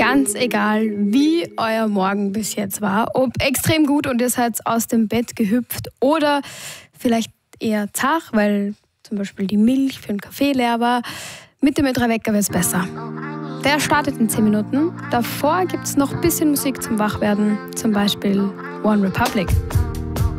Ganz egal, wie euer Morgen bis jetzt war, ob extrem gut und ihr seid aus dem Bett gehüpft oder vielleicht eher zart, weil zum Beispiel die Milch für den Kaffee leer war, mit dem Ö3 Wecker wird es besser. Der startet in 10 Minuten. Davor gibt es noch ein bisschen Musik zum Wachwerden, zum Beispiel One Republic.